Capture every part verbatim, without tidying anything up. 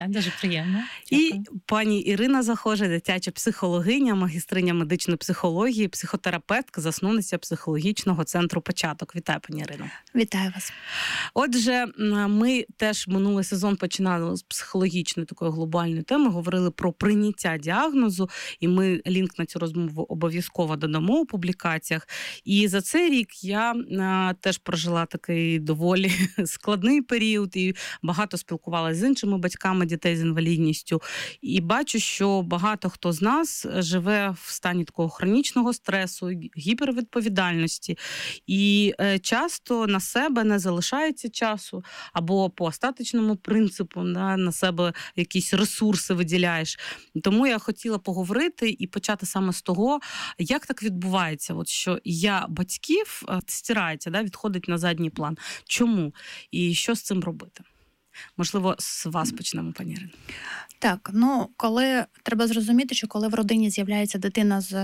Дуже приємно. І Дякую. пані Ірина Захожа, дитяча психологиня, магістриня медичної психології, психотерапевтка, засновниця психологічного центру «Початок». Вітаю, пані Ірино. Вітаю вас. Отже, ми теж минулий сезон починали з психологічної такої глобальної теми, говорили про прийняття діагнозу, і ми лінк на цю розмову обов'язково додамо у публікаціях. І за цей рік я теж прожила такий доволі складний період і багато спілкувалася з іншими батьками дітей з інвалідністю. І бачу, що багато хто з нас живе в стані такого хронічного стресу, гіпервідповідальності. І часто на себе не залишається часу, або по остаточному принципу да, на себе якісь ресурси виділяєш. Тому я хотіла поговорити і почати саме з того, як так відбувається, от що я батьків стирається, да, відходить на задній план. Чому? І що з цим робити? Можливо, з вас почнемо, пані Ірино. Так, ну, коли треба зрозуміти, що коли в родині з'являється дитина з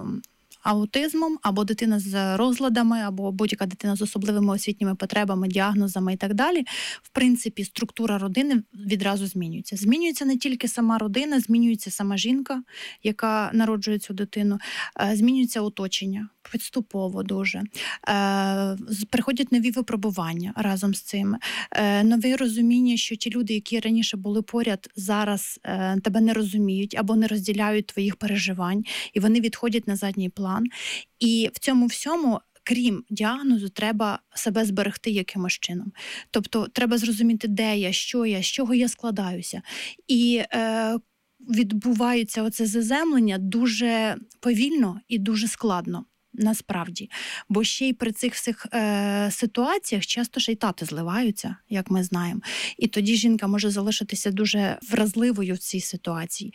аутизмом, або дитина з розладами, або будь-яка дитина з особливими освітніми потребами, діагнозами і так далі, в принципі, структура родини відразу змінюється. Змінюється не тільки сама родина, змінюється сама жінка, яка народжує цю дитину, змінюється оточення. Підступово дуже. Е, приходять нові випробування разом з цим. Е, нові розуміння, що ті люди, які раніше були поряд, зараз е, тебе не розуміють або не розділяють твоїх переживань, і вони відходять на задній план. І в цьому всьому, крім діагнозу, треба себе зберегти якимось чином. Тобто треба зрозуміти, де я, що я, з чого я складаюся. І е, відбувається оце заземлення дуже повільно і дуже складно. Насправді. Бо ще й при цих всіх е, ситуаціях часто ще й тати зливаються, як ми знаємо. І тоді жінка може залишитися дуже вразливою в цій ситуації.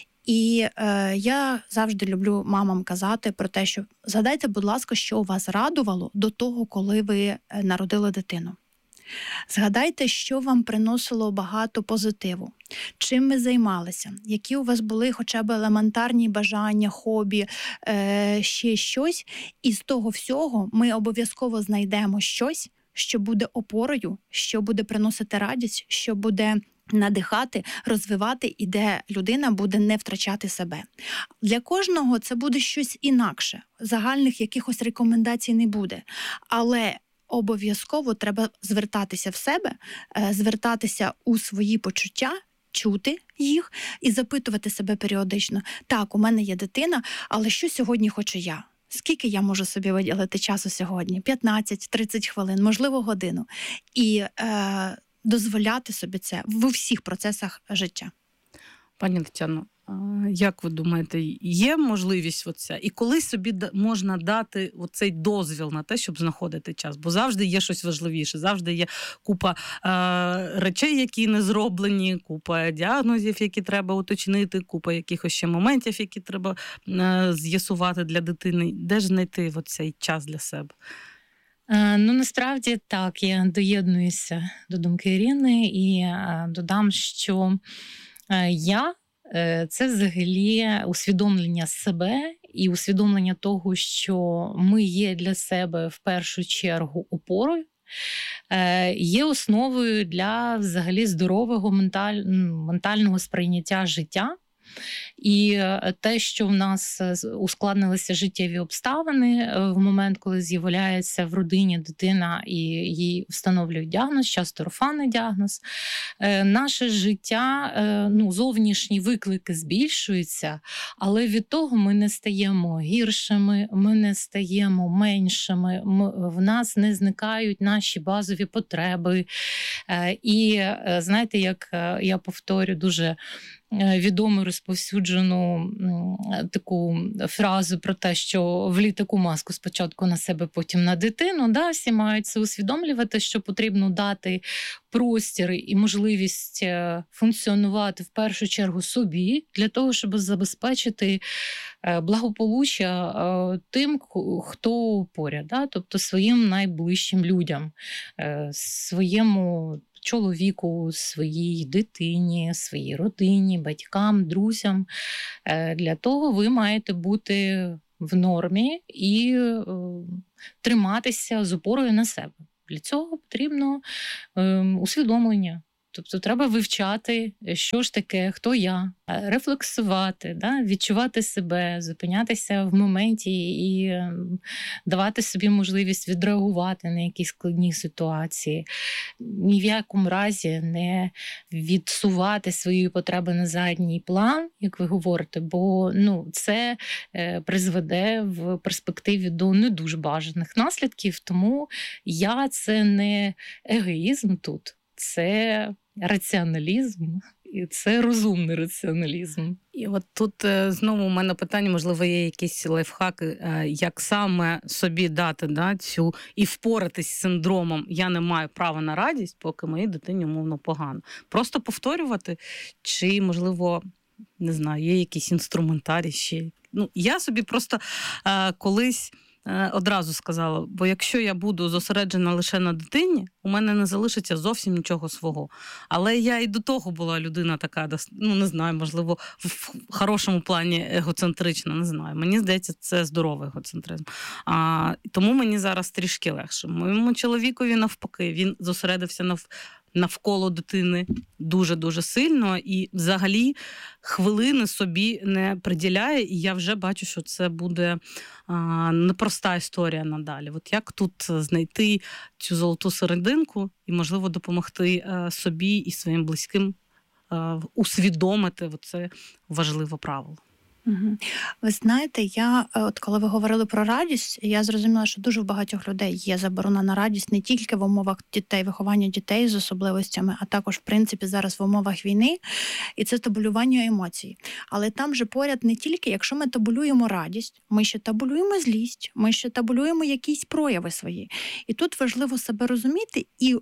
І е, я завжди люблю мамам казати про те, що згадайте, будь ласка, що вас радувало до того, коли ви народили дитину. Згадайте, що вам приносило багато позитиву, чим ми займалися, які у вас були хоча б елементарні бажання, хобі, е, ще щось. І з того всього ми обов'язково знайдемо щось, що буде опорою, що буде приносити радість, що буде надихати, розвивати, і де людина буде не втрачати себе. Для кожного це буде щось інакше. Загальних якихось рекомендацій не буде. Але обов'язково треба звертатися в себе, звертатися у свої почуття, чути їх і запитувати себе періодично. Так, у мене є дитина, але що сьогодні хочу я? Скільки я можу собі виділити часу сьогодні? п'ятнадцять-тридцять хвилин, можливо, годину. І е, дозволяти собі це в усіх процесах життя. Пані Тетяно, як ви думаєте, є можливість оця? І коли собі можна дати оцей дозвіл на те, щоб знаходити час? Бо завжди є щось важливіше, завжди є купа е, речей, які не зроблені, купа діагнозів, які треба уточнити, купа якихось ще моментів, які треба е, з'ясувати для дитини. Де ж знайти оцей час для себе? Ну, насправді, так, я доєднуюся до думки Ірини і додам, що я – це взагалі усвідомлення себе і усвідомлення того, що ми є для себе в першу чергу опорою, є основою для взагалі здорового менталь... ментального сприйняття життя. І те, що в нас ускладнилися життєві обставини в момент, коли з'являється в родині дитина і їй встановлюють діагноз, часто орфанний діагноз, наше життя, ну, зовнішні виклики збільшуються, але від того ми не стаємо гіршими, ми не стаємо меншими, ми, в нас не зникають наші базові потреби. І знаєте, як я повторю дуже відому розповсюджену таку фразу про те, що в літаку маску спочатку на себе, потім на дитину. Да, всі мають це усвідомлювати, що потрібно дати простір і можливість функціонувати в першу чергу собі, для того, щоб забезпечити благополуччя тим, хто поряд, да, тобто своїм найближчим людям, своєму чоловіку, своїй дитині, своїй родині, батькам, друзям. Для того ви маєте бути в нормі і е, триматися з опорою на себе. Для цього потрібно е, усвідомлення Тобто треба вивчати, що ж таке, хто я, рефлексувати, да? Відчувати себе, зупинятися в моменті і давати собі можливість відреагувати на якісь складні ситуації. Ні в якому разі не відсувати свої потреби на задній план, як ви говорите, бо ну, це призведе в перспективі до не дуже бажаних наслідків. Тому я – це не егоїзм тут, це раціоналізм, і це розумний раціоналізм. І от тут знову у мене питання, можливо, є якісь лайфхаки, як саме собі дати, да, цю і впоратись з синдромом «я не маю права на радість, поки моїй дитині умовно погано». Просто повторювати, чи, можливо, не знаю, є якийсь інструментарій ще. Ну, я собі просто е, колись е, одразу сказала, бо якщо я буду зосереджена лише на дитині, у мене не залишиться зовсім нічого свого. Але я і до того була людина така, ну, не знаю, можливо, в хорошому плані егоцентрична, не знаю. Мені здається, це здоровий егоцентризм. А, тому мені зараз трішки легше. Моєму чоловікові навпаки, він зосередився на навколо дитини дуже-дуже сильно і взагалі хвилини собі не приділяє, і я вже бачу, що це буде а, непроста історія надалі. От як тут знайти цю золоту серединку і, можливо, допомогти а, собі і своїм близьким а, усвідомити це важливе правило. Угу. Ви знаєте, я от коли ви говорили про радість, я зрозуміла, що дуже в багатьох людей є заборона на радість не тільки в умовах дітей, виховання дітей з особливостями, а також, в принципі, зараз в умовах війни, і це табулювання емоцій. Але там же поряд не тільки, якщо ми табулюємо радість, ми ще табулюємо злість, ми ще табулюємо якісь прояви свої. І тут важливо себе розуміти і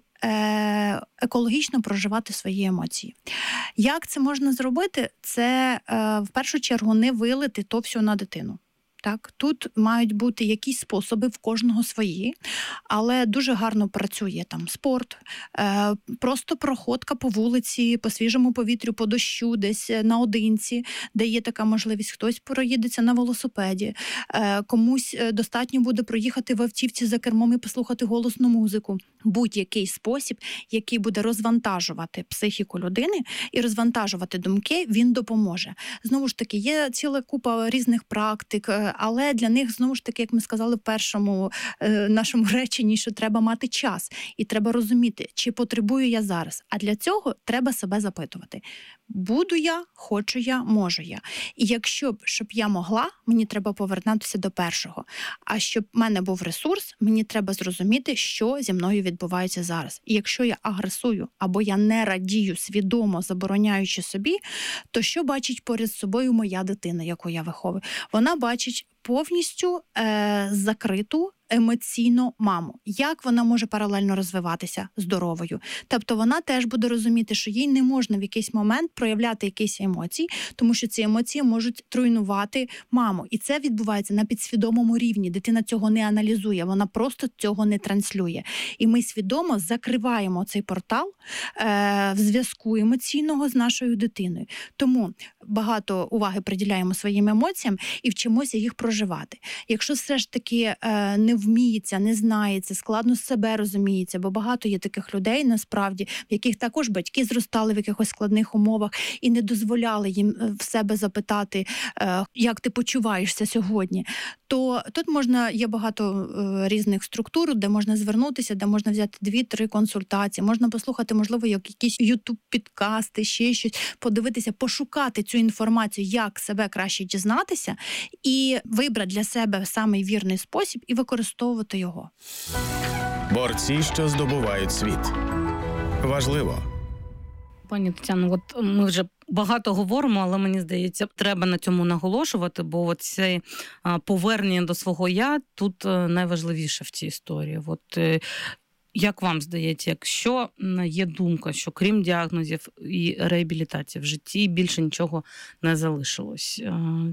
екологічно проживати свої емоції. Як це можна зробити? Це в першу чергу не вилити то все на дитину. Так, тут мають бути якісь способи, в кожного свої, але дуже гарно працює там спорт, е, просто проходка по вулиці, по свіжому повітрю, по дощу, десь наодинці, де є така можливість. Хтось проїдеться на велосипеді, е, комусь достатньо буде проїхати в автівці за кермом і послухати голосну музику. Будь-який спосіб, який буде розвантажувати психіку людини і розвантажувати думки, він допоможе. Знову ж таки, є ціла купа різних практик, але для них, знову ж таки, як ми сказали в першому е, нашому реченні, що треба мати час. І треба розуміти, чи потребую я зараз. А для цього треба себе запитувати. Буду я, хочу я, можу я. І якщо б, щоб я могла, мені треба повернутися до першого. А щоб в мене був ресурс, мені треба зрозуміти, що зі мною відбувається зараз. І якщо я агресую, або я не радію, свідомо забороняючи собі, то що бачить поряд з собою моя дитина, яку я виховую? Вона бачить повністю е, закриту емоційно маму. Як вона може паралельно розвиватися здоровою? Тобто вона теж буде розуміти, що їй не можна в якийсь момент проявляти якісь емоції, тому що ці емоції можуть труйнувати маму. І це відбувається на підсвідомому рівні. Дитина цього не аналізує, вона просто цього не транслює. І ми свідомо закриваємо цей портал е, в зв'язку емоційного з нашою дитиною. Тому багато уваги приділяємо своїм емоціям і вчимося їх проживати. Якщо все ж таки е, не вміється, не знається, складно себе розуміється, бо багато є таких людей, насправді, в яких також батьки зростали в якихось складних умовах і не дозволяли їм в себе запитати, як ти почуваєшся сьогодні. То тут можна, є багато різних структур, де можна звернутися, де можна взяти дві-три консультації, можна послухати, можливо, якісь ютуб-підкасти, ще щось, подивитися, пошукати цю інформацію, як себе краще дізнатися, і вибрати для себе самий вірний спосіб і використовувати його. Борці, що здобувають світ. Важливо. Пані Тетяно, от ми вже багато говоримо, але мені здається, треба на цьому наголошувати, бо це повернення до свого «я» тут найважливіше в цій історії. От як вам здається, якщо є думка, що крім діагнозів і реабілітації в житті більше нічого не залишилось,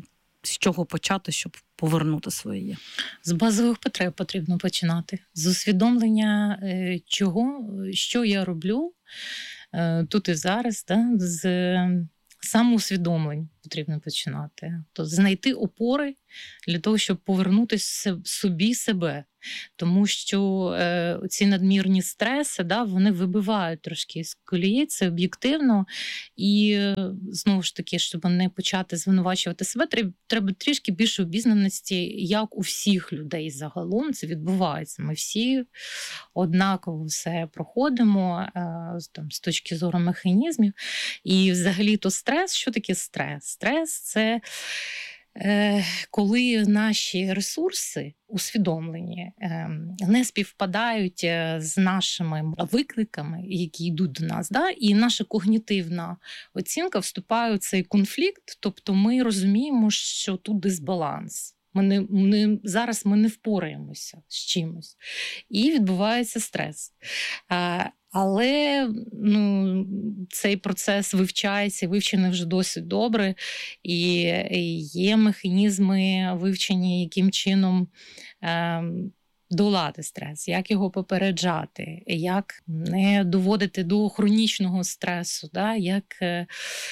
з чого почати, щоб повернути своє «я»? З базових потреб потрібно починати. З усвідомлення чого, що я роблю тут і зараз, да? З самоусвідомлень потрібно починати. Тобто знайти опори для того, щоб повернути собі себе. Тому що е, ці надмірні стреси, да, вони вибивають трошки з колії, це об'єктивно. І е, знову ж таки, щоб не почати звинувачувати себе, треба, треба трішки більше обізнаності, як у всіх людей загалом це відбувається. Ми всі однаково все проходимо е, там, з точки зору механізмів. І взагалі-то стрес, що таке стрес? Стрес – це е, коли наші ресурси усвідомлені е, не співпадають з нашими викликами, які йдуть до нас, да? І наша когнітивна оцінка вступає у цей конфлікт, тобто ми розуміємо, що тут дисбаланс. Ми не, не, зараз ми не впораємося з чимось. І відбувається стрес. Е, Але ну, цей процес вивчається, вивчений вже досить добре, і є механізми вивчення, яким чином е, долати стрес, як його попереджати, як не доводити до хронічного стресу, да? Як е,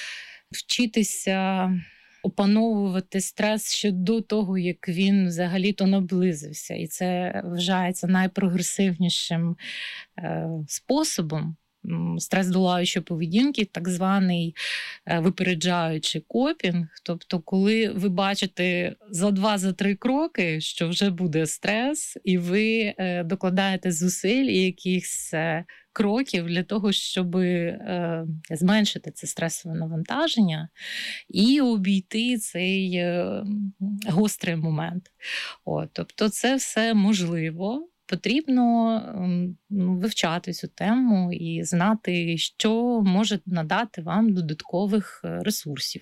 вчитися опановувати стрес ще до того, як він взагалі-то наблизився. І це вважається найпрогресивнішим е, способом стрес-долаючої поведінки, так званий е, випереджаючий копінг. Тобто, коли ви бачите за два-за три кроки, що вже буде стрес, і ви е, докладаєте зусиль і якихось е, кроків для того, щоб е, зменшити це стресове навантаження і обійти цей е, гострий момент. О, тобто це все можливо. Потрібно вивчати цю тему і знати, що може надати вам додаткових ресурсів.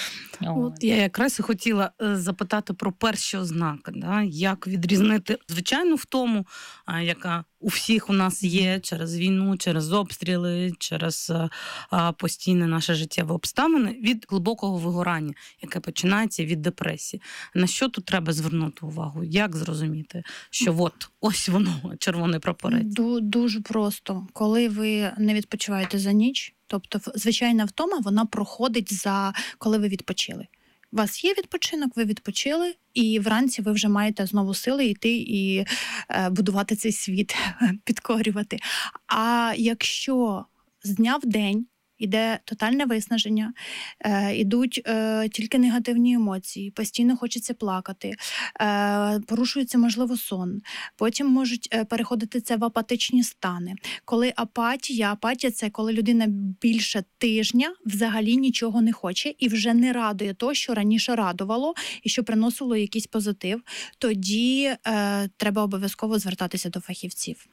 От я якраз і хотіла запитати про перші ознаки, да? Як відрізнити звичайну втому, яка у всіх у нас є через війну, через обстріли, через а, постійне наше життєве обставини, від глибокого вигорання, яке починається від депресії. На що тут треба звернути увагу? Як зрозуміти, що от ось воно, червоний прапорець? Дуже просто. Коли ви не відпочиваєте за ніч, тобто звичайна втома, вона проходить за коли ви відпочили. У вас є відпочинок, ви відпочили, і вранці ви вже маєте знову сили йти і е, будувати цей світ, підкорювати. А якщо з дня в день іде тотальне виснаження, е, ідуть е, тільки негативні емоції, постійно хочеться плакати, е, порушується, можливо, сон. Потім можуть е, переходити це в апатичні стани. Коли апатія, апатія – це коли людина більше тижня взагалі нічого не хоче і вже не радує то, що раніше радувало і що приносило якийсь позитив, тоді е, треба обов'язково звертатися до фахівців.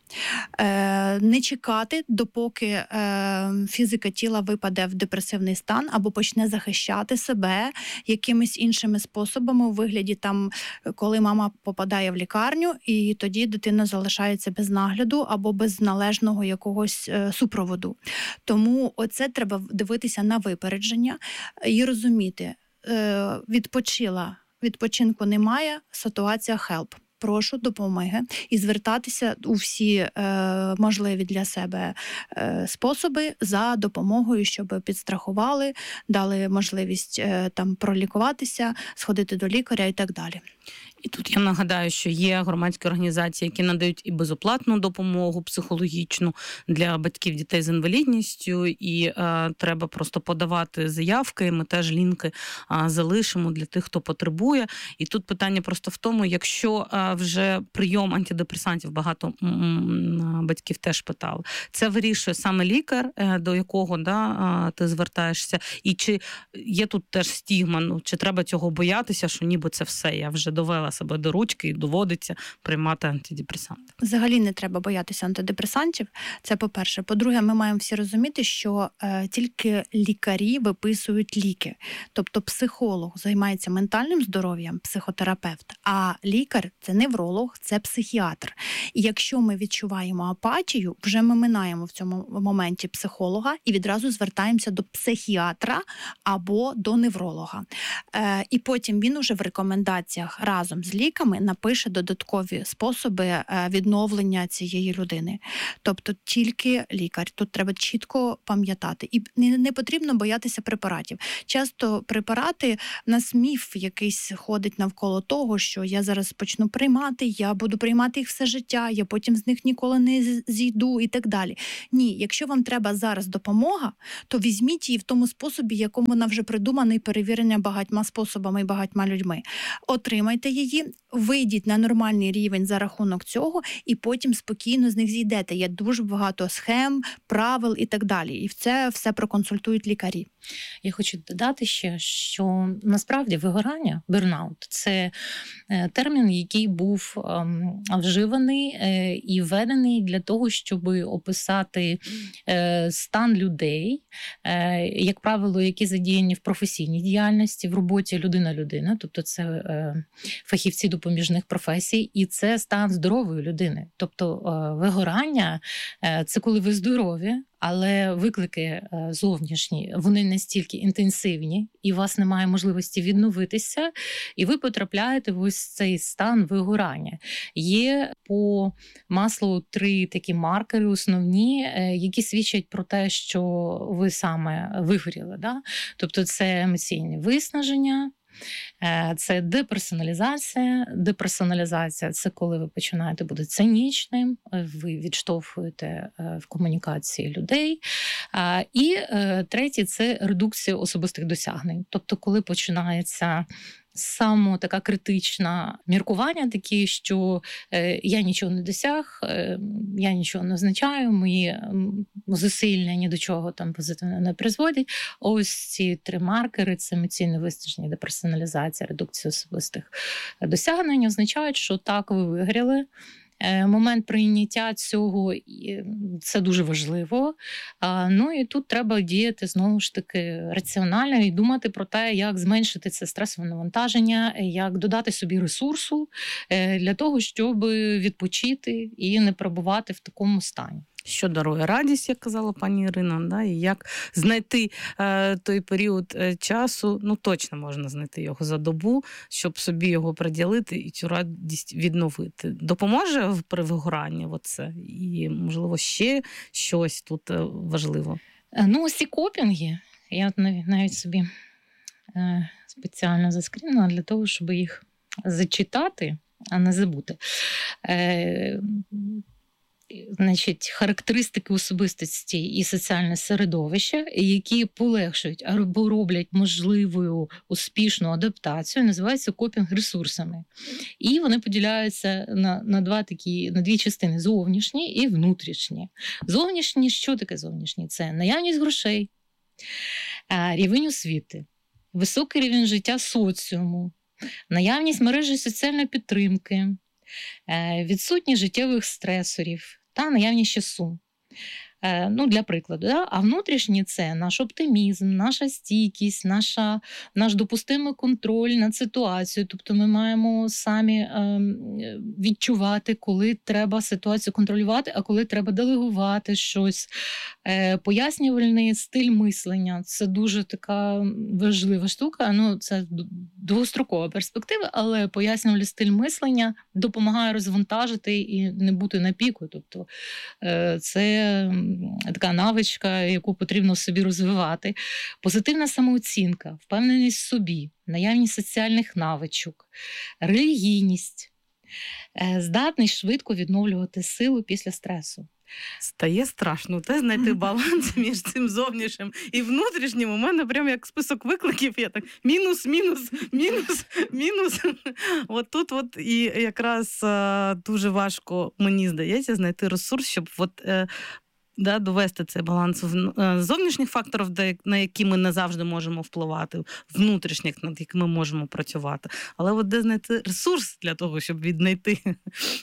Е, не чекати, допоки е, фізика тіла випаде в депресивний стан або почне захищати себе якимись іншими способами у вигляді, там, коли мама попадає в лікарню, і тоді дитина залишається без нагляду або без належного якогось е, супроводу. Тому оце треба дивитися на випередження і розуміти, е, відпочила, відпочинку немає, ситуація help. Прошу допомоги і звертатися у всі е, можливі для себе е, способи за допомогою, щоб підстрахували, дали можливість е, там пролікуватися, сходити до лікаря і так далі. І тут я нагадаю, що є громадські організації, які надають і безоплатну допомогу психологічну для батьків дітей з інвалідністю, і е, треба просто подавати заявки, ми теж лінки е, залишимо для тих, хто потребує. І тут питання просто в тому, якщо е, вже прийом антидепресантів, багато м, батьків теж питали, це вирішує саме лікар, е, до якого да, е, ти звертаєшся, і чи є тут теж стігма, ну, чи треба цього боятися, що ніби це все, я вже довела себе до ручки і доводиться приймати антидепресанти. Взагалі не треба боятися антидепресантів. Це по-перше. По-друге, ми маємо всі розуміти, що е, тільки лікарі виписують ліки. Тобто психолог займається ментальним здоров'ям, психотерапевт, а лікар – це невролог, це психіатр. І якщо ми відчуваємо апатію, вже ми минаємо в цьому моменті психолога і відразу звертаємося до психіатра або до невролога. Е, і потім він уже в рекомендаціях разом з ліками напише додаткові способи е, відновлення цієї людини. Тобто тільки лікар. Тут треба чітко пам'ятати. І не, не потрібно боятися препаратів. Часто препарати, в нас міф якийсь ходить навколо того, що я зараз почну приймати, я буду приймати їх все життя, я потім з них ніколи не зійду і так далі. Ні, якщо вам треба зараз допомога, то візьміть її в тому способі, якому вона вже придумана і перевірена багатьма способами і багатьма людьми. Отримайте її, вийдіть на нормальний рівень за рахунок цього і потім спокійно з них зійдете. Є дуже багато схем, правил і так далі. І в це все проконсультують лікарі. Я хочу додати ще, що насправді вигорання, бернаут, це термін, який був ем, вживаний е, і введений для того, щоб описати е, стан людей, е, як правило, які задіяні в професійній діяльності, в роботі людина-людина, тобто це е, фахівці допоміжних професій, і це стан здорової людини. Тобто е, вигорання е, – це коли ви здорові, але виклики зовнішні, вони настільки інтенсивні, і у вас немає можливості відновитися, і ви потрапляєте в ось цей стан вигорання. Є по Маслоу три такі маркери основні, які свідчать про те, що ви саме вигоріли. Да? Тобто це емоційне виснаження, це деперсоналізація. Деперсоналізація – це коли ви починаєте бути цинічним, ви відштовхуєте в комунікації людей. І третє – це редукція особистих досягнень. Тобто коли починається саме така критична міркування такі, що е, я нічого не досяг, е, я нічого не означаю, мої зусилля ні до чого там позитивно не призводять. Ось ці три маркери – це емоційне виснаження, деперсоналізація, редукція особистих досягнень, означають, що так, ви виграли. Момент прийняття цього – це дуже важливо. Ну і тут треба діяти, знову ж таки, раціонально і думати про те, як зменшити це стресове навантаження, як додати собі ресурсу для того, щоб відпочити і не перебувати в такому стані. Що дарує радість, як казала пані Ірина, да? І як знайти е, той період е, часу, ну точно можна знайти його за добу, щоб собі його приділити і цю радість відновити. Допоможе при вигоранні оце? І, можливо, ще щось тут важливо? Ну, ось ці копінги, я навіть собі е, спеціально заскрінила для того, щоб їх зачитати, а не забути. Е, Значить, характеристики особистості і соціальне середовище, які полегшують або роблять можливою успішну адаптацію, називаються копінг-ресурсами. І вони поділяються на, на, два такі, на дві частини – зовнішні і внутрішні. Зовнішні – що таке зовнішні? Це наявність грошей, рівень освіти, високий рівень життя соціуму, наявність мережі соціальної підтримки, відсутність життєвих стресорів та наявність часу. Ну, для прикладу. Да? А внутрішні – це наш оптимізм, наша стійкість, наша, наш допустимий контроль над ситуацією. Тобто ми маємо самі е, відчувати, коли треба ситуацію контролювати, а коли треба делегувати щось. Е, пояснювальний стиль мислення – це дуже така важлива штука. Ну, це довгострокова перспектива, але пояснювальний стиль мислення допомагає розвантажити і не бути на піку. Тобто е, це така навичка, яку потрібно в собі розвивати. Позитивна самооцінка, впевненість в собі, наявність соціальних навичок, релігійність, здатність швидко відновлювати силу після стресу. Стає страшно, те знайти баланс між цим зовнішнім і внутрішнім. У мене прям як список викликів, я так мінус, мінус, мінус, мінус. От тут от і якраз дуже важко, мені здається, знайти ресурс, щоб от да, довести цей баланс зовнішніх факторів, на які ми не завжди можемо впливати, внутрішніх, над якими ми можемо працювати. Але от де знайти ресурс для того, щоб віднайти ці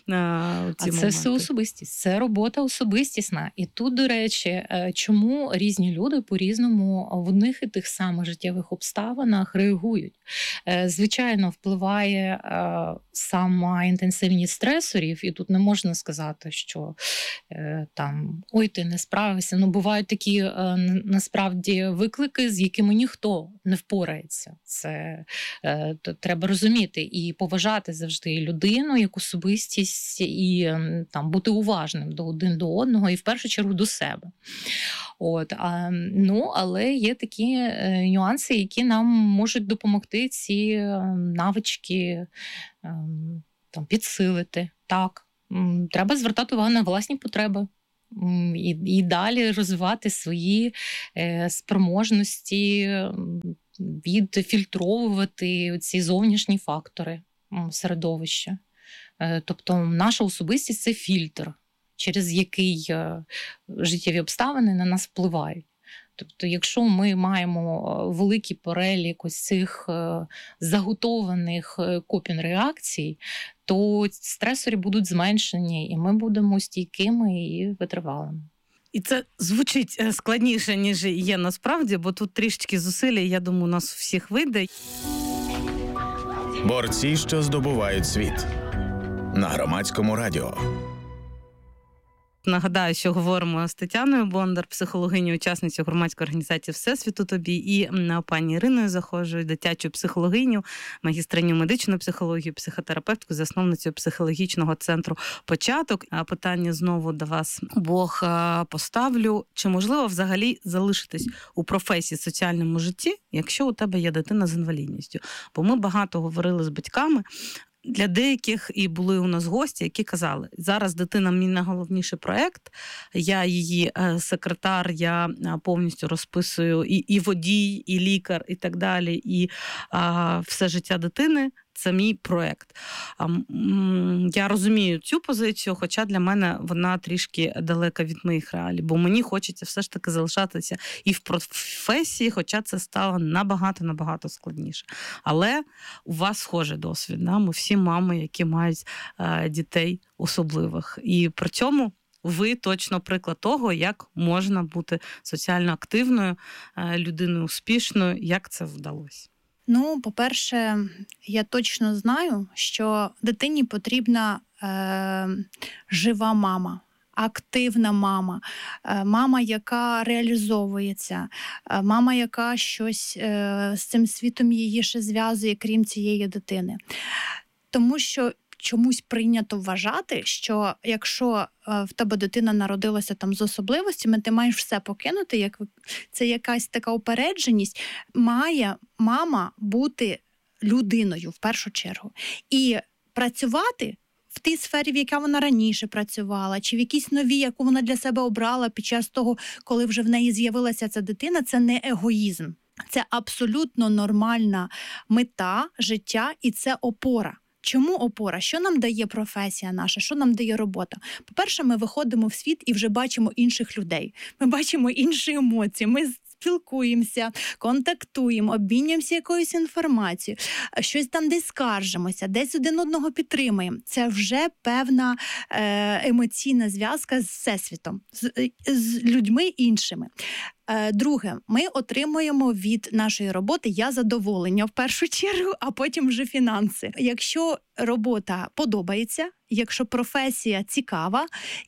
А це моменти? все особистість, це робота особистісна. І тут, до речі, чому різні люди по-різному в одних і тих самих життєвих обставинах реагують. Звичайно, впливає сама інтенсивність стресорів, і тут не можна сказати, що там, ой, ти не справився. Ну, бувають такі е, насправді виклики, з якими ніхто не впорається. Це е, то треба розуміти і поважати завжди людину як особистість, і е, там бути уважним до один до одного, і в першу чергу до себе. От, а, ну, але є такі е, нюанси, які нам можуть допомогти ці е, навички е, там, підсилити. Так. Треба звертати увагу на власні потреби і, і далі розвивати свої е, спроможності, відфільтровувати ці зовнішні фактори середовища. Е, тобто наша особистість – це фільтр, через який е, життєві обставини на нас впливають. Тобто, якщо ми маємо великий перелік ось цих заготованих копінг-реакцій, то стресори будуть зменшені, і ми будемо стійкими і витривалими. І це звучить складніше, ніж є насправді, бо тут трішечки зусилля, я думаю, у нас у всіх вийде. Борці, що здобувають світ. На Громадському радіо. Нагадаю, що говоримо з Тетяною Бондар, психологинею, учасницею громадської організації «Всесвіт у тобі», і пані Іриною Захожою, дитячою психологиню, магістриню медичної психології, психотерапевтку, засновницею психологічного центру «Початок». А питання знову до вас обох поставлю. Чи можливо взагалі залишитись у професії, соціальному житті, якщо у тебе є дитина з інвалідністю? Бо ми багато говорили з батьками. Для деяких і були у нас гості, які казали, зараз дитина мій найголовніший проєкт, я її секретар, я повністю розписую і, і водій, і лікар, і так далі, і а, все життя дитини – це мій проєкт. Я розумію цю позицію, хоча для мене вона трішки далека від моїх реалій, бо мені хочеться все ж таки залишатися і в професії, хоча це стало набагато-набагато складніше. Але у вас схожий досвід. Да? Ми всі мами, які мають е, дітей особливих. І при цьому ви точно приклад того, як можна бути соціально активною, е, людиною успішною, як це вдалося. Ну, по-перше, я точно знаю, що дитині потрібна е, жива мама, активна мама, е, мама, яка реалізовується, е, мама, яка щось е, з цим світом її ще зв'язує, крім цієї дитини. Тому що чомусь прийнято вважати, що якщо в тебе дитина народилася там з особливостями, ти маєш все покинути, як це якась така упередженість. Має мама бути людиною в першу чергу. І працювати в тій сфері, в якій вона раніше працювала, чи в якійсь новій, яку вона для себе обрала під час того, коли вже в неї з'явилася ця дитина, це не егоїзм. Це абсолютно нормальна мета життя і це опора. Чому опора? Що нам дає професія наша? Що нам дає робота? По-перше, ми виходимо в світ і вже бачимо інших людей. Ми бачимо інші емоції, ми спілкуємося, контактуємо, обмінюємося якоюсь інформацією, щось там десь скаржимося, десь один одного підтримуємо. Це вже певна е, емоційна зв'язка з всесвітом, з, з людьми іншими. Друге, ми отримуємо від нашої роботи я задоволення в першу чергу, а потім вже фінанси. Якщо робота подобається, якщо професія цікава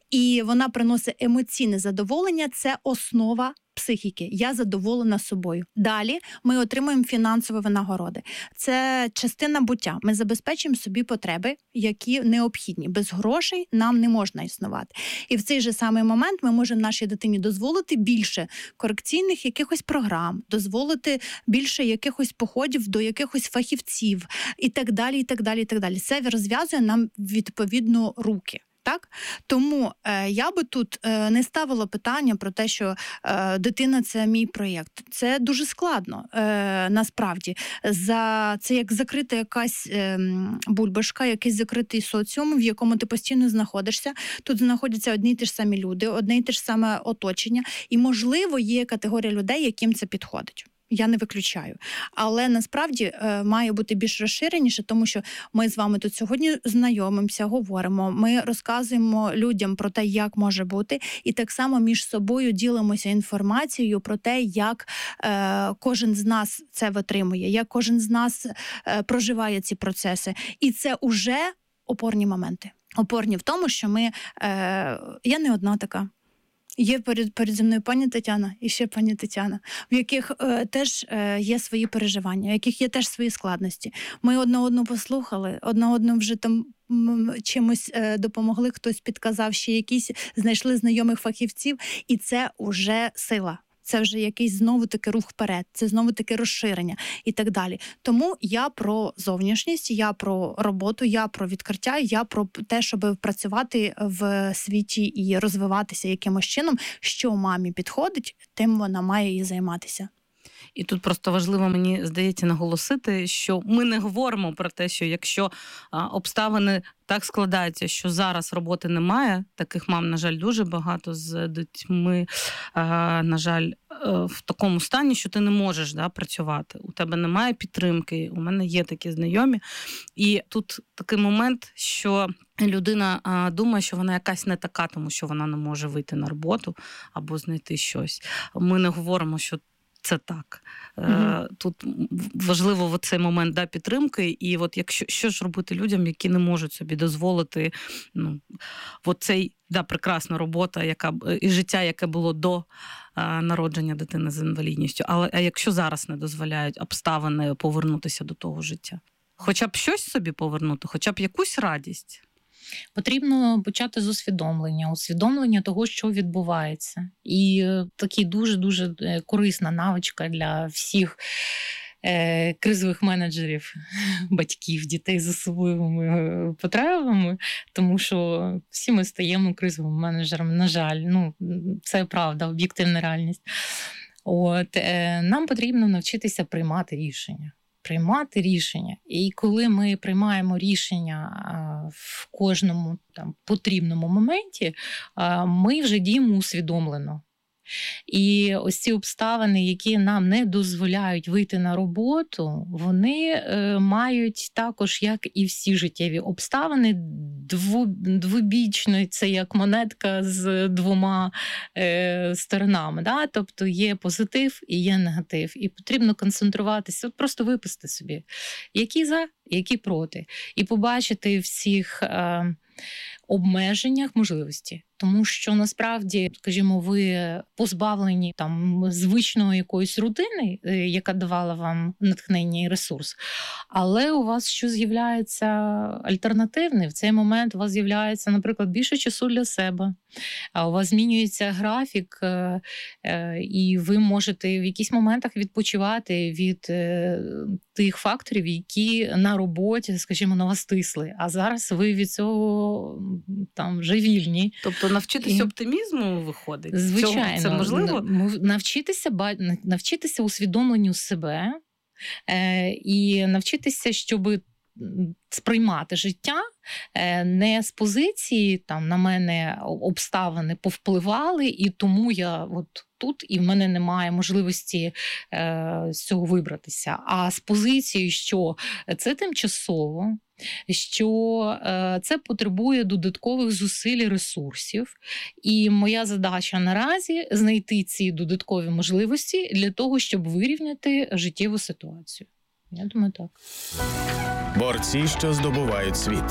і вона приносить емоційне задоволення, це основа психіки. Я задоволена собою. Далі ми отримуємо фінансові винагороди. Це частина буття. Ми забезпечуємо собі потреби, які необхідні. Без грошей нам не можна існувати. І в цей же самий момент ми можемо нашій дитині дозволити більше корекційних якихось програм, дозволити більше якихось походів до якихось фахівців і так далі, і так далі, і так далі. Це розв'язує нам відповідно руки. Так? Тому е, я би тут е, не ставила питання про те, що е, дитина – це мій проєкт. Це дуже складно, е, насправді. За, це як закрита якась е, бульбашка, якийсь закритий соціум, в якому ти постійно знаходишся. Тут знаходяться одні й ті ж самі люди, одне й те ж саме оточення. І, можливо, є категорія людей, яким це підходить. Я не виключаю. Але насправді е, має бути більш розширеніше, тому що ми з вами тут сьогодні знайомимося, говоримо, ми розказуємо людям про те, як може бути, і так само між собою ділимося інформацією про те, як е, кожен з нас це витримує, як кожен з нас е, проживає ці процеси. І це уже опорні моменти. Опорні в тому, що ми... Е, я не одна така. Є перед, перед зі мною пані Тетяна і ще пані Тетяна, в яких е, теж е, є свої переживання, в яких є теж свої складності. Ми одна одну послухали, одна одну вже там м, чимось е, допомогли, хтось підказав, ще якісь знайшли знайомих фахівців, і це вже сила. Це вже якийсь знову-таки рух вперед, це знову-таки розширення і так далі. Тому я про зовнішність, я про роботу, я про відкриття, я про те, щоб працювати в світі і розвиватися якимось чином, що мамі підходить, тим вона має і займатися. І тут просто важливо, мені здається, наголосити, що ми не говоримо про те, що якщо а, обставини так складаються, що зараз роботи немає, таких мам, на жаль, дуже багато з дітьми, а, на жаль, в такому стані, що ти не можеш, да, працювати. У тебе немає підтримки, у мене є такі знайомі. І тут такий момент, що людина а, думає, що вона якась не така, тому що вона не може вийти на роботу або знайти щось. Ми не говоримо, що це так. Mm-hmm. Тут важливо в цей момент, да, підтримки. І от якщо що ж робити людям, які не можуть собі дозволити, ну, от цей, да, прекрасна робота, яка і життя, яке було до а, народження дитини з інвалідністю. Але а якщо зараз не дозволяють обставини повернутися до того життя? Хоча б щось собі повернути, хоча б якусь радість. Потрібно почати з усвідомлення, усвідомлення того, що відбувається. І такий дуже-дуже корисна навичка для всіх е, кризових менеджерів, батьків, дітей з особливими потребами, тому що всі ми стаємо кризовими менеджерами, на жаль. Ну, це правда, об'єктивна реальність. От, е, нам потрібно навчитися приймати рішення. Приймати рішення. І коли ми приймаємо рішення в кожному там потрібному моменті, ми вже діємо усвідомлено. І ось ці обставини, які нам не дозволяють вийти на роботу, вони е, мають також, як і всі життєві обставини, дву, двобічно, це як монетка з двома е, сторонами. Да? Тобто є позитив і є негатив. І потрібно концентруватися, от просто виписати собі, які за, які проти. І побачити в цих е, обмеженнях можливості. Тому що насправді, скажімо, ви позбавлені там звичної якоїсь рутини, яка давала вам натхнення і ресурс, але у вас що з'являється альтернативне. В цей момент у вас з'являється, наприклад, більше часу для себе, а у вас змінюється графік, і ви можете в якісь моментах відпочивати від тих факторів, які на роботі, скажімо, на вас тисли. А зараз ви від цього там вже вільні. Тобто навчитися і... оптимізму виходить? Звичайно. Це можливо? Навчитися, навчитися усвідомленню себе е, і навчитися, щоб сприймати життя не з позиції, там, на мене обставини повпливали, і тому я от тут, і в мене немає можливості е, з цього вибратися. А з позиції, що це тимчасово, що е, це потребує додаткових зусиль і ресурсів. І моя задача наразі знайти ці додаткові можливості для того, щоб вирівняти життєву ситуацію. Я думаю, так. Борці, що здобувають світ.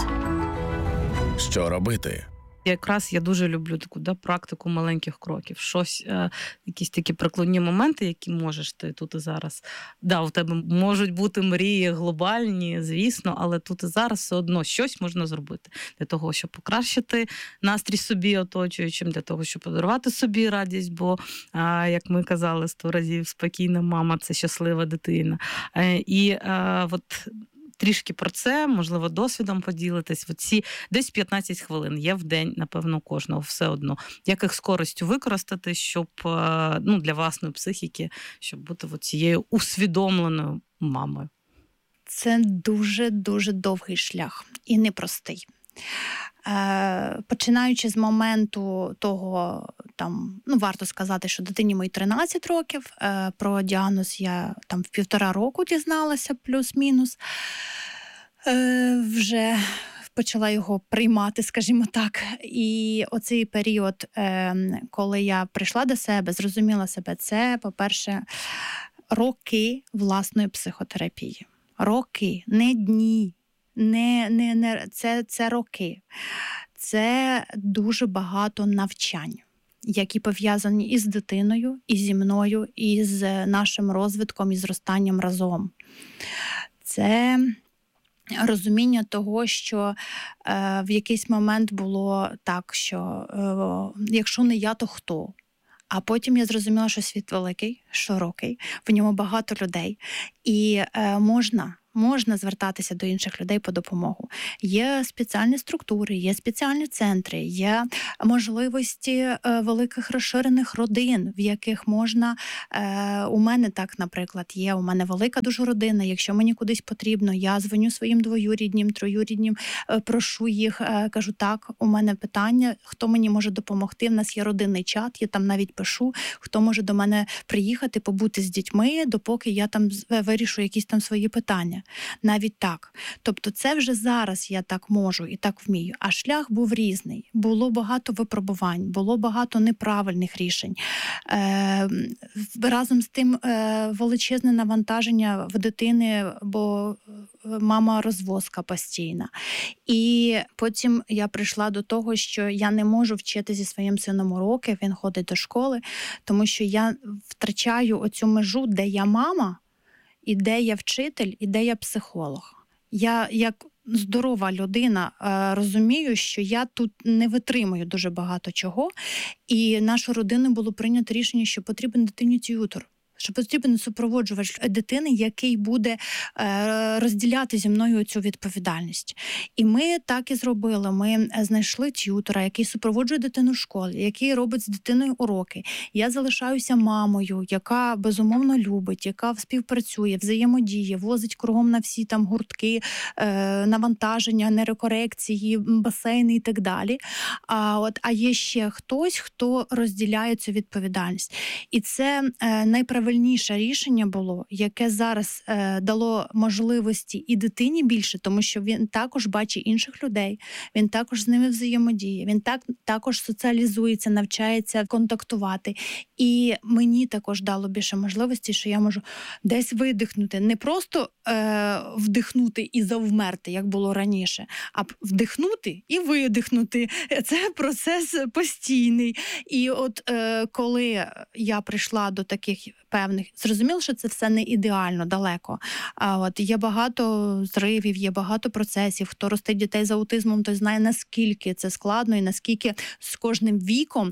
Що робити? Якраз я дуже люблю таку, да, практику маленьких кроків. Щось, е, якісь такі прикладні моменти, які можеш ти тут і зараз. Да, у тебе можуть бути мрії глобальні, звісно, але тут і зараз все одно щось можна зробити для того, щоб покращити настрій собі оточуючим, для того, щоб подарувати собі радість, бо, е, як ми казали сто разів, спокійна мама – це щаслива дитина. Е, і е, от трішки про це, можливо, досвідом поділитись. Оці десь п'ятнадцять хвилин є в день, напевно, кожного все одно. Як їх з користю використати, щоб, ну, для власної психіки, щоб бути цією усвідомленою мамою? Це дуже-дуже довгий шлях і непростий. Е, починаючи з моменту того, там, ну, варто сказати, що дитині моїй тринадцять років, е, про діагноз я там в півтора року дізналася, плюс-мінус, е, вже почала його приймати, скажімо так. І оцей період, е, коли я прийшла до себе, зрозуміла себе, це, по-перше, роки власної психотерапії. Роки, не дні. Не, не, не, це, це роки. Це дуже багато навчань. які пов'язані і з дитиною, і зі мною, і з нашим розвитком, і зростанням разом. Це розуміння того, що е, в якийсь момент було так, що е, якщо не я, то хто? А потім я зрозуміла, що світ великий, широкий, в ньому багато людей. І е, можна, можна звертатися до інших людей по допомогу. Є спеціальні структури, є спеціальні центри, є можливості е, великих розширених родин, в яких можна, е, у мене так, наприклад, є, у мене велика дуже родина, якщо мені кудись потрібно, я дзвоню своїм двоюріднім, троюріднім, е, прошу їх, е, кажу, так, у мене питання, хто мені може допомогти, в нас є родинний чат, я там навіть пишу, хто може до мене приїхати, побути з дітьми, допоки я там вирішу якісь там свої питання. Навіть так. Тобто це вже зараз я так можу і так вмію. А шлях був різний. Було багато випробувань, було багато неправильних рішень. Е, разом з тим е, величезне навантаження в дитини, бо мама розвозка постійна. І потім я прийшла до того, що я не можу вчити зі своїм сином уроки, він ходить до школи, тому що я втрачаю оцю межу, де я мама, і де я вчитель, і де я психолог. Я, як здорова людина, розумію, що я тут не витримую дуже багато чого, і нашу родину було прийнято рішення, що потрібен дитині т'ютор, що потрібен супроводжувач дитини, який буде е, розділяти зі мною цю відповідальність. І ми так і зробили. Ми знайшли т'ютора, який супроводжує дитину в школі, який робить з дитиною уроки. Я залишаюся мамою, яка безумовно любить, яка співпрацює, взаємодіє, возить кругом на всі там гуртки, е, навантаження, нейрокорекції, басейни і так далі. А, от, а є ще хтось, хто розділяє цю відповідальність. І це е, найправильніше Найправильніше рішення було, яке зараз е, дало можливості і дитині більше, тому що він також бачить інших людей, він також з ними взаємодіє, він так, також соціалізується, навчається контактувати. І мені також дало більше можливості, що я можу десь видихнути, не просто е, вдихнути і завмерти, як було раніше, а вдихнути і видихнути. Це процес постійний. І от е, коли я прийшла до таких певних, зрозуміло, що це все не ідеально, далеко. А от є багато зривів, є багато процесів. Хто ростить дітей з аутизмом, той знає, наскільки це складно і наскільки з кожним віком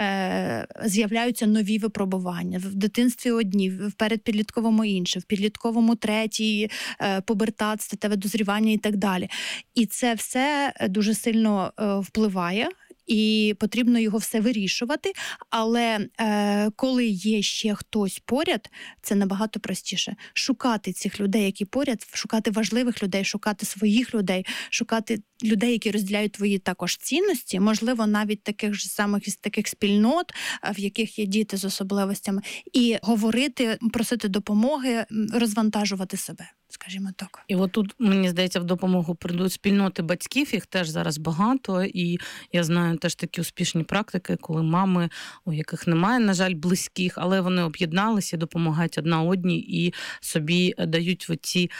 е, з'являються нові випробування. В дитинстві одні, в передпідлітковому інші, в підлітковому третій, е, пубертат, статеве дозрівання і так далі. І це все дуже сильно е, впливає. І потрібно його все вирішувати, але е, коли є ще хтось поряд, це набагато простіше. Шукати цих людей, які поряд, шукати важливих людей, шукати своїх людей, шукати людей, які розділяють твої також цінності, можливо, навіть таких ж самих із таких спільнот, в яких є діти з особливостями, і говорити, просити допомоги, розвантажувати себе. Скажімо так. І от тут, мені здається, в допомогу прийдуть спільноти батьків, їх теж зараз багато, і я знаю теж такі успішні практики, коли мами, у яких немає, на жаль, близьких, але вони об'єдналися, допомагають одна одній і собі дають в ці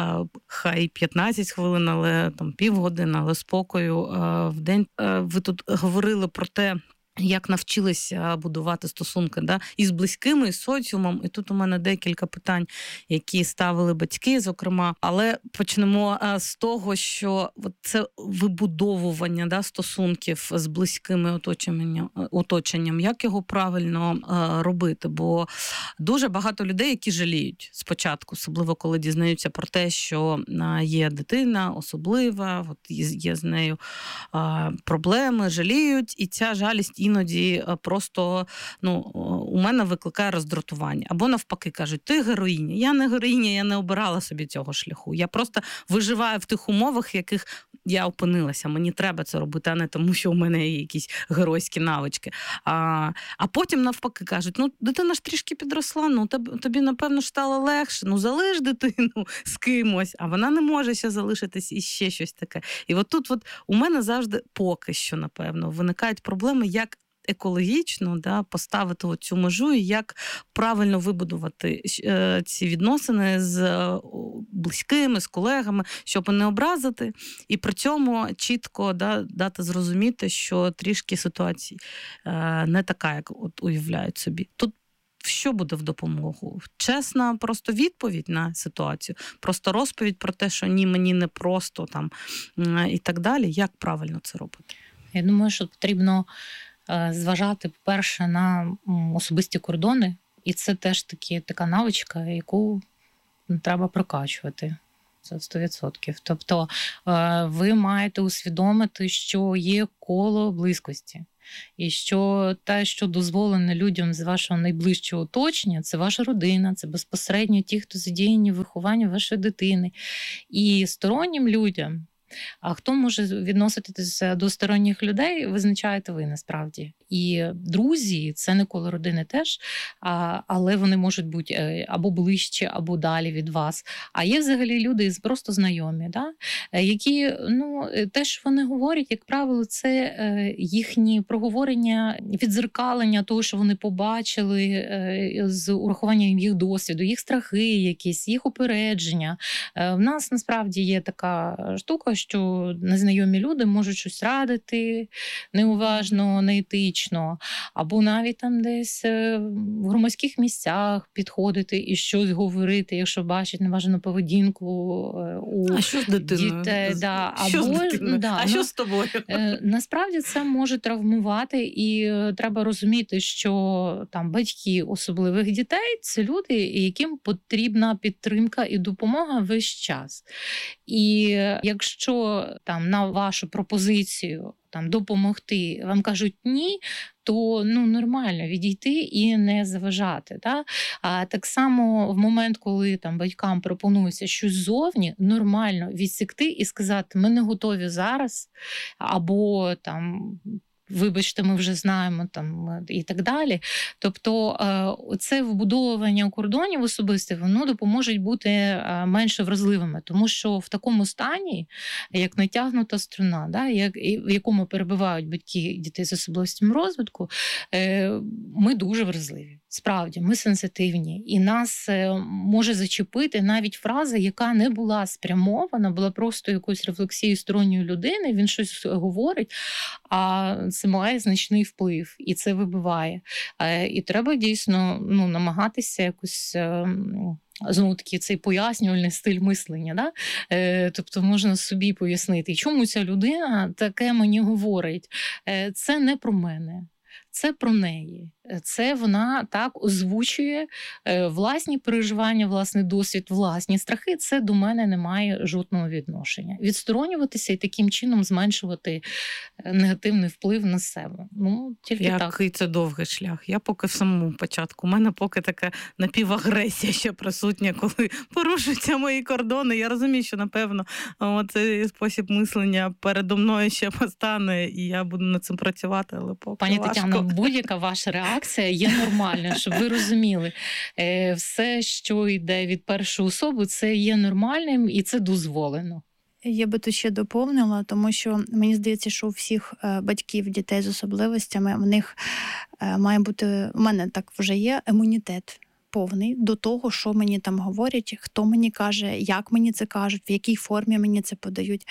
хай п'ятнадцять хвилин, але там півгодини, але спокою в день. Ви тут говорили про те, як навчилися будувати стосунки, да, із близькими, із соціумом. І тут у мене декілька питань, які ставили батьки, зокрема. Але почнемо з того, що це вибудовування, да, стосунків з близькими оточенням, оточенням. Як його правильно робити? Бо дуже багато людей, які жаліють спочатку, особливо коли дізнаються про те, що є дитина особлива, от є з нею проблеми, жаліють, і ця жалість іноді просто, ну, у мене викликає роздратування. Або навпаки кажуть, ти героїня. Я не героїня, я не обирала собі цього шляху. Я просто виживаю в тих умовах, в яких я опинилася. Мені треба це робити, а не тому, що у мене є якісь геройські навички. А, а потім навпаки кажуть, ну, дитина ж трішки підросла, ну, тобі, напевно, ж стало легше. Ну, залиш дитину з кимось, а вона не може ще залишитись і ще щось таке. І от тут от у мене завжди поки що, напевно, виникають проблеми, як екологічно, да, поставити цю межу і як правильно вибудувати ці відносини з близькими, з колегами, щоб не образити, і при цьому чітко да, дати зрозуміти, що трішки ситуація е, не така, як от уявляють собі. Тут що буде в допомогу? Чесна просто відповідь на ситуацію, просто розповідь про те, що ні, мені не просто там і так далі. Як правильно це робити? Я думаю, що потрібно зважати, по-перше, на особисті кордони, і це теж такі, така навичка, яку треба прокачувати. Це сто відсотків. Тобто ви маєте усвідомити, що є коло близькості. І що те, що дозволено людям з вашого найближчого оточення, це ваша родина, це безпосередньо ті, хто задіяні в вихованні вашої дитини. І стороннім людям, а хто може відноситися до сторонніх людей, визначаєте ви насправді. І друзі, це не коло родини теж, але вони можуть бути або ближче, або далі від вас. А є взагалі люди просто знайомі, да? Які, ну, те, що вони говорять, як правило, це їхні проговорення, віддзеркалення того, що вони побачили з урахуванням їх досвіду, їх страхи якісь, їх упередження. В нас насправді є така штука, що незнайомі люди можуть щось радити неуважно, неетично, або навіть там десь в громадських місцях підходити і щось говорити, якщо бачать неважну поведінку у а що з дитиною? Дітей. Да. Що або, з дитиною? Да, а ну, що з тобою? Насправді це може травмувати, і треба розуміти, що там батьки особливих дітей – це люди, яким потрібна підтримка і допомога весь час. І якщо там на вашу пропозицію там допомогти, вам кажуть ні, то ну нормально відійти і не заважати. Да? А так само в момент, коли там батькам пропонується щось ззовні, нормально відсікти і сказати: ми не готові зараз, або там вибачте, ми вже знаємо там і так далі. Тобто це вбудовування кордонів особистих, воно допоможе бути менше вразливими, тому що в такому стані, як натягнута струна, да, як, в якому перебувають батьки дітей з особливостями розвитку, ми дуже вразливі. Справді, ми сенситивні, і нас може зачепити навіть фраза, яка не була спрямована, була просто якоюсь рефлексією сторонньої людини, він щось говорить, а це має значний вплив, і це вибиває. І треба дійсно ну, намагатися якось... Знову таки, цей пояснювальний стиль мислення. Да? Е, тобто можна собі пояснити, чому ця людина таке мені говорить. Е, це не про мене. Це про неї. Це вона так озвучує власні переживання, власний досвід, власні страхи. Це до мене не має жодного відношення. Відсторонюватися і таким чином зменшувати негативний вплив на себе. Ну, тільки Який так. Який це довгий шлях. Я поки в самому початку. У мене поки така напівагресія ще присутня, коли порушуються мої кордони. Я розумію, що, напевно, цей спосіб мислення передо мною ще постане, і я буду над цим працювати, але поки Пані важко. Тетяно, будь-яка ваша реакція є нормальною, щоб ви розуміли. Все, що йде від першої особи, це є нормальним і це дозволено. Я би тут ще доповнила, тому що мені здається, що у всіх батьків дітей з особливостями в них має бути, у мене так вже є, імунітет повний до того, що мені там говорять, хто мені каже, як мені це кажуть, в якій формі мені це подають.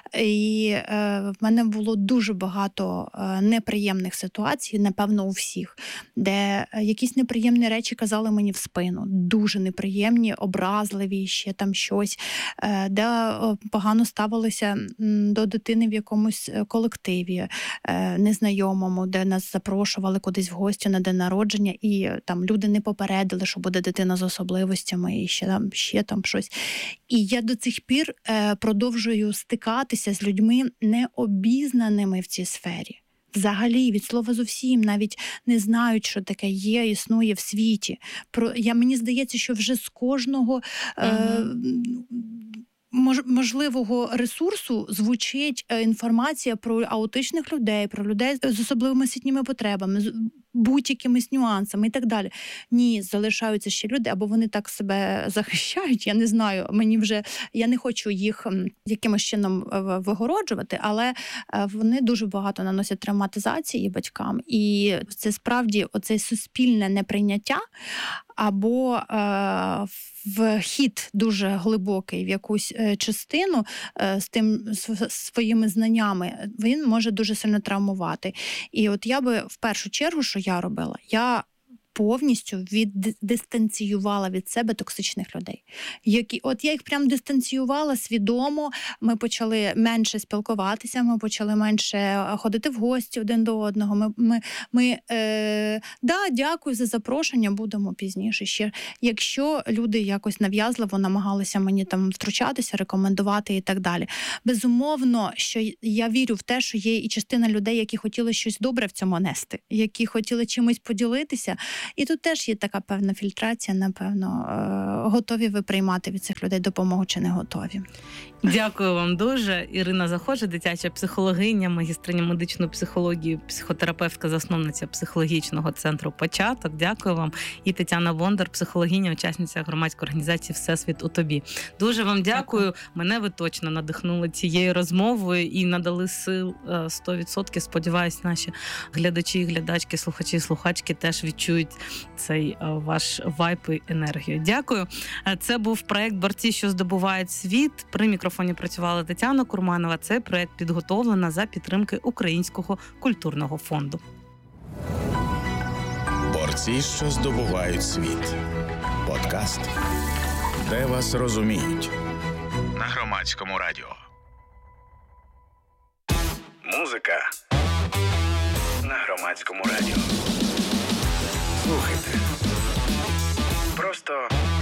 І е, в мене було дуже багато е, неприємних ситуацій, напевно, у всіх, де якісь неприємні речі казали мені в спину, дуже неприємні, образливі, ще там щось, е, де е, погано ставилися до дитини в якомусь колективі е, незнайомому, де нас запрошували кудись в гості на день народження, і там люди не попередили, що буде дитина з особливостями і ще там, ще там щось. І я до цих пір е, продовжую стикатися з людьми необізнаними в цій сфері. Взагалі, від слова зовсім, навіть не знають, що таке є, існує в світі. Про, я, мені здається, що вже з кожного... Е, можливого ресурсу звучить інформація про аутичних людей, про людей з особливими освітніми потребами, з будь-якимись нюансами і так далі. Ні, залишаються ще люди, або вони так себе захищають, я не знаю, мені вже, я не хочу їх якимось чином вигороджувати, але вони дуже багато наносять травматизації батькам, і це справді оце суспільне неприйняття, або е, вхід дуже глибокий в якусь е, частину е, з тим з, своїми знаннями, він може дуже сильно травмувати. І от я би в першу чергу, що я робила, я повністю віддистанціювала від себе токсичних людей. Які, от я їх прям дистанціювала свідомо, ми почали менше спілкуватися, ми почали менше ходити в гості один до одного. Ми, ми, ми е, да, дякую за запрошення, будемо пізніше ще. Якщо люди якось нав'язливо намагалися мені там втручатися, рекомендувати і так далі. Безумовно, що я вірю в те, що є і частина людей, які хотіли щось добре в цьому нести, які хотіли чимось поділитися. І тут теж є така певна фільтрація, напевно, готові ви приймати від цих людей допомогу чи не готові. Дякую вам дуже. Ірина Захожа, дитяча психологиня, магістриня медичної психології, психотерапевтка, засновниця психологічного центру «Початок». Дякую вам. І Тетяна Бондар, психологиня, учасниця громадської організації «Всесвіт у тобі». Дуже вам дякую. дякую. Мене ви точно надихнули цією розмовою і надали сил сто відсотків. Сподіваюсь, наші глядачі, глядачки, слухачі, слухачки теж відчують цей ваш вайб і енергію. Дякую. Це був проект «Борці, що здобувають світ». При мікрофоні працювала Тетяна Курманова. Цей проект підготовлено за підтримки Українського культурного фонду. Борці, що здобувають світ. Подкаст, де вас розуміють. На Громадському радіо. Музика на Громадському радіо. Слухайте. Просто